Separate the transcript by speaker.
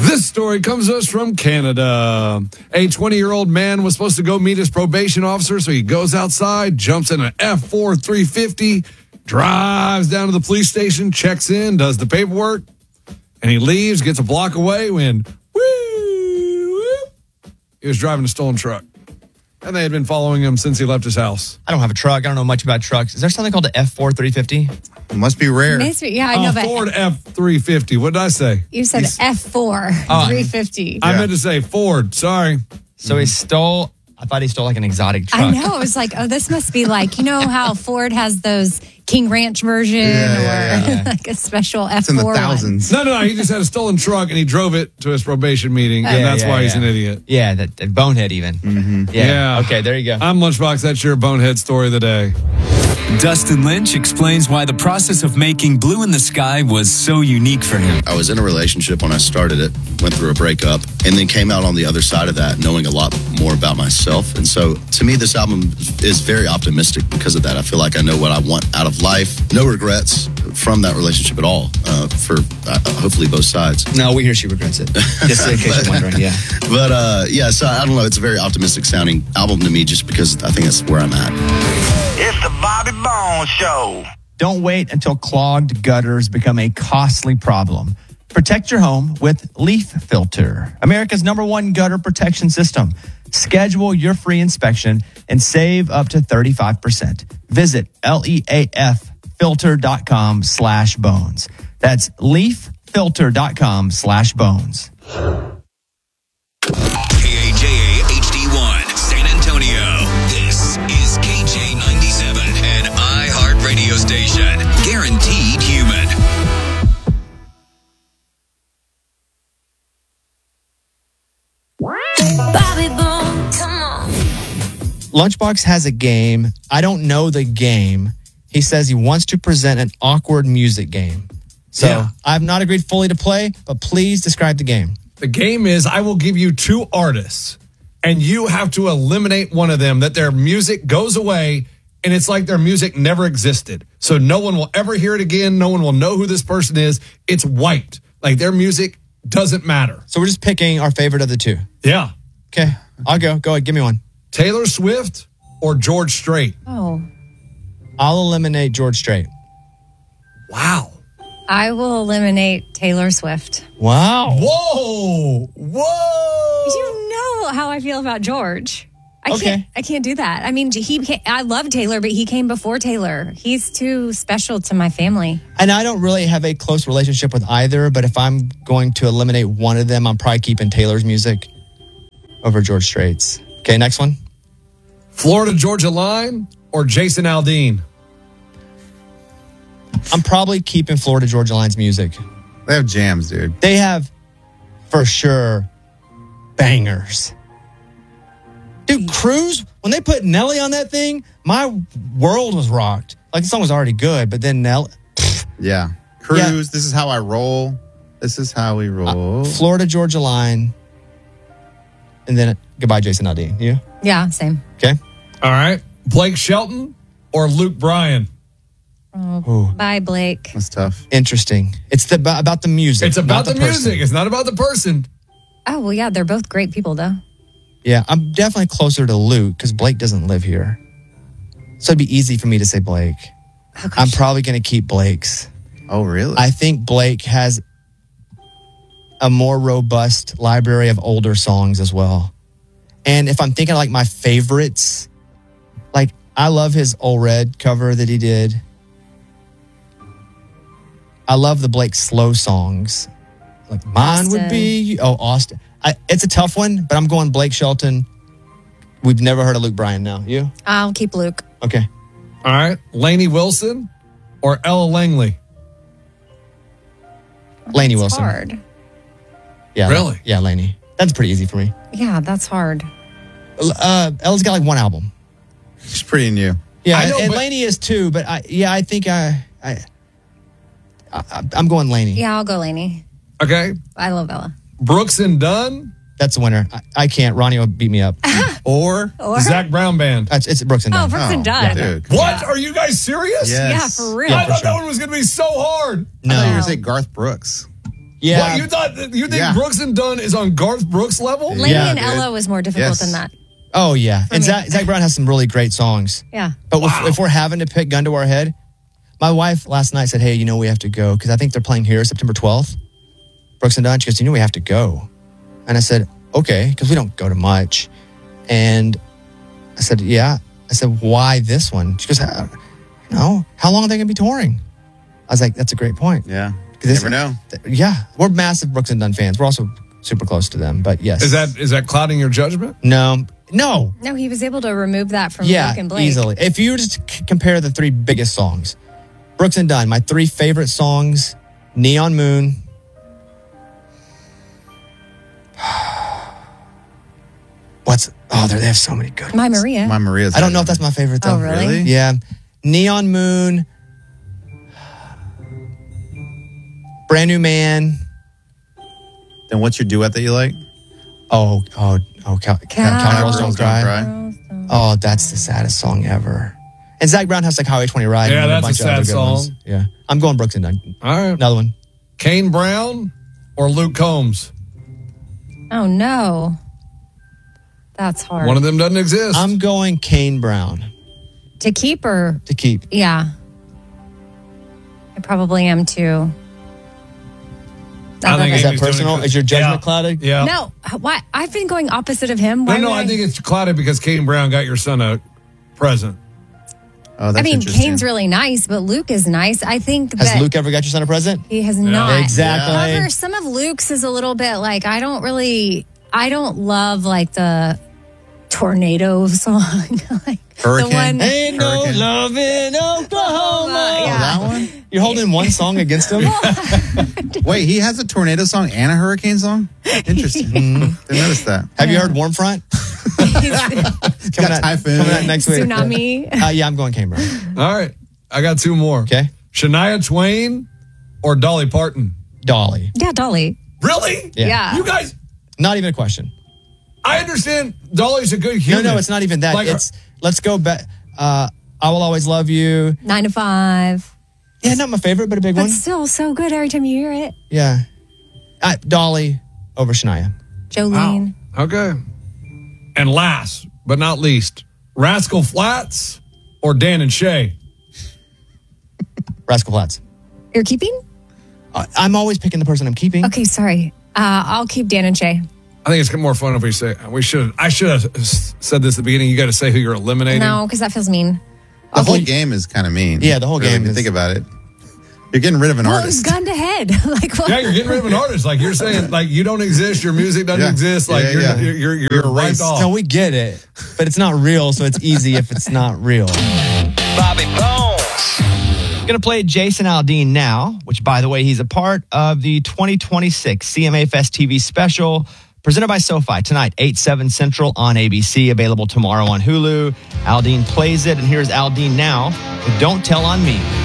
Speaker 1: This story comes to us from Canada. A 20-year-old man was supposed to go meet his probation officer, so he goes outside, jumps in an F4 350, drives down to the police station, checks in, does the paperwork, and he leaves, gets a block away when, he was driving a stolen truck. And they had been following him since he left his house.
Speaker 2: I don't have a truck. I don't know much about trucks. Is there something called the F4 350?
Speaker 3: It must be rare.
Speaker 4: Yeah, I know. But
Speaker 1: Ford F350. What did I say?
Speaker 4: You said F4 350.
Speaker 1: I meant to say Ford. Sorry.
Speaker 2: So he stole, I thought he stole like an exotic truck.
Speaker 4: I know. I was like, oh, this must be like, you know how Ford has those King Ranch version or like a special F4
Speaker 3: It's in the
Speaker 4: one.
Speaker 3: thousands.
Speaker 1: No, he just had a stolen truck and he drove it to his probation meeting, and that's why he's an idiot.
Speaker 2: Yeah, that bonehead even. Mm-hmm.
Speaker 1: Yeah.
Speaker 2: Okay, there you go.
Speaker 1: I'm Lunchbox. That's your bonehead story of the day.
Speaker 5: Dustin Lynch explains why the process of making Blue in the Sky was so unique for him.
Speaker 6: I was in a relationship when I started it, went through a breakup, and then came out on the other side of that knowing a lot more about myself. And so, to me, this album is very optimistic because of that. I feel like I know what I want out of life. No regrets from that relationship at all, for hopefully both sides.
Speaker 2: No, we hear she regrets it. Just in case you're wondering, yeah.
Speaker 6: But, so I don't know. It's a very optimistic sounding album to me just because I think that's where I'm at.
Speaker 7: It's the Bobby Bones Show.
Speaker 8: Don't wait until clogged gutters become a costly problem. Protect your home with Leaf Filter, America's #1 gutter protection system. Schedule your free inspection and save up to 35%. Visit leaffilter.com/bones. That's leaffilter.com/bones.
Speaker 5: KAJA HD1, San Antonio. This is KJ97, an iHeart radio station. Guaranteed human.
Speaker 9: Bobby Bone, come on.
Speaker 2: Lunchbox has a game. I don't know the game. He says he wants to present an awkward music game. So I've not agreed fully to play, but please describe the game.
Speaker 1: The game is I will give you two artists, and you have to eliminate one of them, that their music goes away, and it's like their music never existed. So no one will ever hear it again. No one will know who this person is. It's white. Like their music doesn't matter.
Speaker 2: So we're just picking our favorite of the two.
Speaker 1: Yeah.
Speaker 2: Okay, I'll go. Go ahead, give me one.
Speaker 1: Taylor Swift or George Strait?
Speaker 4: Oh,
Speaker 2: I'll eliminate George Strait.
Speaker 1: Wow.
Speaker 4: I will eliminate Taylor Swift.
Speaker 2: Wow.
Speaker 1: Whoa.
Speaker 4: You know how I feel about George. I can't do that. I mean, I love Taylor, but he came before Taylor. He's too special to my family.
Speaker 2: And I don't really have a close relationship with either, but if I'm going to eliminate one of them, I'm probably keeping Taylor's music over George Strait's. Okay, next one.
Speaker 1: Florida Georgia Line or Jason Aldean?
Speaker 2: I'm probably keeping Florida Georgia Line's music.
Speaker 3: They have jams, dude.
Speaker 2: They have, for sure, bangers. Dude, Cruise, when they put Nelly on that thing, my world was rocked. Like, the song was already good, but then Nelly...
Speaker 3: Yeah. Cruise, This is how I roll. This is how we roll.
Speaker 2: Florida Georgia Line. And then goodbye, Jason Aldean. You?
Speaker 4: Yeah, same.
Speaker 2: Okay.
Speaker 1: All right. Blake Shelton or Luke Bryan?
Speaker 4: Oh, bye, Blake.
Speaker 3: That's tough.
Speaker 2: Interesting. It's about the music.
Speaker 1: It's about the music.
Speaker 2: person.
Speaker 1: It's not about the person.
Speaker 4: Oh, well, yeah, they're both great people, though.
Speaker 2: Yeah, I'm definitely closer to Luke because Blake doesn't live here. So it'd be easy for me to say Blake.
Speaker 4: Oh,
Speaker 2: I'm probably going to keep Blake's.
Speaker 3: Oh, really?
Speaker 2: I think Blake has a more robust library of older songs as well. And if I'm thinking like my favorites, like I love his Old Red cover that he did. I love the Blake slow songs. Like mine would be, Austin. It's a tough one, but I'm going Blake Shelton. We've never heard of Luke Bryan now. You?
Speaker 4: I'll keep Luke.
Speaker 2: Okay.
Speaker 1: All right. Lainey Wilson or Ella Langley?
Speaker 2: Lainey
Speaker 4: That's
Speaker 2: Wilson.
Speaker 4: hard.
Speaker 2: Yeah.
Speaker 1: Really?
Speaker 2: Yeah, Lainey. That's pretty easy for me.
Speaker 4: Yeah, that's hard.
Speaker 2: Ella's got like one album.
Speaker 3: She's pretty new.
Speaker 2: Yeah,
Speaker 1: I know,
Speaker 2: and
Speaker 1: but-
Speaker 2: Lainey is too, but I think I'm going Lainey.
Speaker 4: Yeah, I'll go Lainey.
Speaker 1: Okay.
Speaker 4: I love Ella.
Speaker 1: Brooks and Dunn
Speaker 2: That's the winner. I can't. Ronnie will beat me up.
Speaker 1: or Zach Brown Band?
Speaker 2: It's Brooks and Dunn.
Speaker 4: Oh, Brooks and Dunn.
Speaker 3: Dude.
Speaker 1: What? Are you guys serious?
Speaker 3: Yes.
Speaker 4: Yeah, for real.
Speaker 1: I thought that one was going to be so hard.
Speaker 3: I thought you were going to say Garth Brooks.
Speaker 2: Yeah.
Speaker 1: What, you think
Speaker 3: Yeah.
Speaker 1: Brooks and Dunn is on Garth Brooks level?
Speaker 4: Lady
Speaker 2: Yeah,
Speaker 4: and
Speaker 3: dude.
Speaker 4: Ella was more difficult
Speaker 3: Yes.
Speaker 4: than that.
Speaker 2: Oh, yeah. And
Speaker 4: me.
Speaker 2: Zach Brown has some really great songs.
Speaker 4: Yeah.
Speaker 2: But if we're having to pick gun to our head, my wife last night said, hey, we have to go because I think they're playing here September 12th. Brooks and Dunn. She goes, we have to go. And I said, okay, because we don't go to much. And I said, yeah. I said, why this one? She goes, how long are they going to be touring? I was like, that's a great point.
Speaker 3: Yeah.
Speaker 2: 'Cause
Speaker 3: You never know.
Speaker 2: Yeah. We're massive Brooks and Dunn fans. We're also super close to them. But yes.
Speaker 1: Is that clouding your judgment?
Speaker 2: No.
Speaker 4: No, he was able to remove that from
Speaker 2: Yeah,
Speaker 4: Luke and Blake.
Speaker 2: easily. If you were to compare the three biggest songs, Brooks and Dunn, my three favorite songs, Neon Moon. They have so many good ones.
Speaker 4: My Maria.
Speaker 3: My Maria's.
Speaker 2: I don't know if that's my favorite though.
Speaker 4: Oh, really?
Speaker 2: Yeah. Neon Moon. Brand New Man.
Speaker 3: Then what's your duet that you like?
Speaker 2: Cowgirls Don't Cry. Oh, that's the saddest song ever. And Zach Brown has like Highway 20 Ride.
Speaker 1: Yeah,
Speaker 2: and
Speaker 1: that's a
Speaker 2: bunch of
Speaker 1: sad
Speaker 2: other good ones.
Speaker 1: song.
Speaker 2: Yeah. I'm going Brooks and Dunn.
Speaker 1: All right.
Speaker 2: Another one.
Speaker 1: Kane Brown or Luke Combs?
Speaker 4: Oh, no. That's hard.
Speaker 1: One of them doesn't exist.
Speaker 2: I'm going Kane Brown
Speaker 4: To keep or?
Speaker 2: to keep.
Speaker 4: Yeah. I probably am too.
Speaker 1: I think
Speaker 2: Is that
Speaker 1: Amy's doing
Speaker 2: personal?
Speaker 1: it.
Speaker 2: Is your judgment
Speaker 1: Yeah.
Speaker 2: clouded?
Speaker 1: Yeah.
Speaker 4: No, why? I've been going opposite of him. Why
Speaker 1: No,
Speaker 4: would
Speaker 1: I think it's clouded because Kane Brown got your son a present.
Speaker 3: Oh, that's
Speaker 4: I mean,
Speaker 3: interesting.
Speaker 4: Kane's really nice, but Luke is nice. I think
Speaker 2: Has
Speaker 4: that
Speaker 2: Luke ever got your son a present?
Speaker 4: he has not.
Speaker 2: Exactly.
Speaker 4: However, some of Luke's is a little bit like, I don't love like the tornado song. Like
Speaker 3: Hurricane?
Speaker 4: the one.
Speaker 2: Ain't no
Speaker 3: Hurricane.
Speaker 2: love in Oklahoma.
Speaker 4: Yeah.
Speaker 3: Oh, that one?
Speaker 2: You're holding one song against him?
Speaker 3: Wait, he has a tornado song and a hurricane song? Interesting. Didn't notice that.
Speaker 2: Have you heard Warm Front?
Speaker 3: Got Typhoon.
Speaker 2: Coming out next week.
Speaker 4: Tsunami.
Speaker 2: Yeah, I'm going Kane Brown.
Speaker 1: All right. I got two more.
Speaker 2: Okay.
Speaker 1: Shania Twain or Dolly Parton?
Speaker 2: Dolly.
Speaker 4: Yeah, Dolly.
Speaker 1: Really?
Speaker 4: Yeah.
Speaker 1: You guys,
Speaker 2: Not even a question.
Speaker 1: I understand Dolly's a good human.
Speaker 2: No, it's not even that.
Speaker 1: Like,
Speaker 2: It's let's go back. I Will Always Love You.
Speaker 4: 9 to 5.
Speaker 2: Yeah, not my favorite, but a big
Speaker 4: But
Speaker 2: one.
Speaker 4: still so good every time you hear it.
Speaker 2: Yeah. Dolly over Shania.
Speaker 4: Jolene.
Speaker 1: Okay. And last but not least, Rascal Flatts or Dan and Shay?
Speaker 2: Rascal Flatts.
Speaker 4: You're keeping?
Speaker 2: I'm always picking the person I'm keeping.
Speaker 4: Okay, sorry. I'll keep Dan and Shay.
Speaker 1: I think it's more fun if we say I should have said this at the beginning. You got to say who you're eliminating.
Speaker 4: No, because that feels mean.
Speaker 3: The whole game is kind of mean.
Speaker 2: Yeah, the whole
Speaker 3: Really,
Speaker 2: game
Speaker 3: if you
Speaker 2: is-
Speaker 3: think about it. You're getting rid of an
Speaker 4: Well,
Speaker 3: artist.
Speaker 4: gun to head. Like what?
Speaker 1: Yeah, you're getting rid of an artist. Like you're saying, like you don't exist. Your music doesn't
Speaker 3: Yeah.
Speaker 1: exist. Like
Speaker 3: Yeah,
Speaker 1: you're
Speaker 3: You're
Speaker 1: wiped
Speaker 3: erased.
Speaker 1: off.
Speaker 2: No, we get it, but it's not real, so it's easy if it's not real.
Speaker 7: Bobby Bones.
Speaker 8: Going to play Jason Aldean now, which, by the way, he's a part of the 2026 CMA Fest TV special presented by SoFi tonight, 8/7 Central on ABC, available tomorrow on Hulu. Aldean plays it, and here's Aldean now with Don't Tell on Me.